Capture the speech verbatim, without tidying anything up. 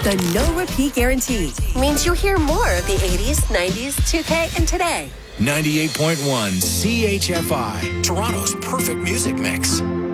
The no repeat guarantee means you'll hear more of the eighties, nineties, two K, and today. ninety-eight point one C H F I, Toronto's perfect music mix.